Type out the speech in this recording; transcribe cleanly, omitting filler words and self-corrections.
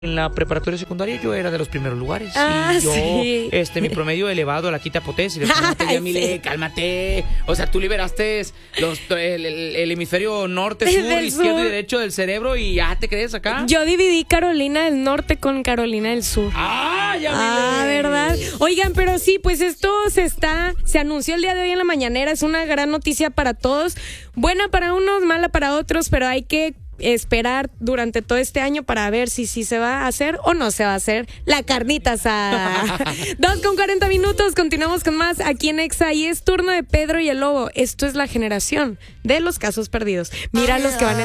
En la preparatoria secundaria yo era de los primeros lugares. Ah, y yo, sí. mi promedio elevado a la quinta potencia. Ay, Mile, sí. cálmate. O sea, tú liberaste el hemisferio norte, sur, Del izquierdo sur. y derecho del cerebro y ya te crees acá. Yo dividí Carolina del Norte con Carolina del Sur. ¡Ah, ya Ah, Mile! ¿verdad? Oigan, pero sí, pues esto se anunció el día de hoy en la mañanera. Es una gran noticia para todos. Buena para unos, mala para otros, pero hay que esperar durante todo este año para ver si se va a hacer o no se va a hacer la carnita asada. 2:40 continuamos con más aquí en Exa y es turno de Pedro y el Lobo. Esto es la generación de los casos perdidos. Mira los que van